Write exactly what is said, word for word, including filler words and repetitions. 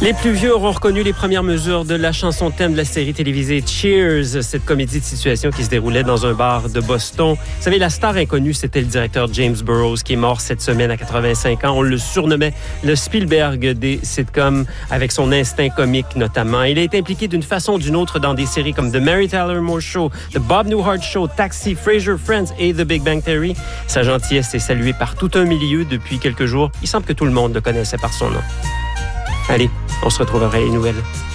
Les plus vieux auront reconnu les premières mesures de la chanson thème de la série télévisée Cheers, cette comédie de situation qui se déroulait dans un bar de Boston. Vous savez, la star inconnue, c'était le directeur James Burrows, qui est mort cette semaine à quatre-vingt-cinq ans. On le surnommait le Spielberg des sitcoms, avec son instinct comique notamment. Il a été impliqué d'une façon ou d'une autre dans des séries comme The Mary Tyler Moore Show, The Bob Newhart Show, Taxi, Frasier, Friends et The Big Bang Theory. Sa gentillesse est saluée par tout un milieu depuis quelques jours. Il semble que tout le monde le connaissait par son nom. Allez, on se retrouve après les nouvelles.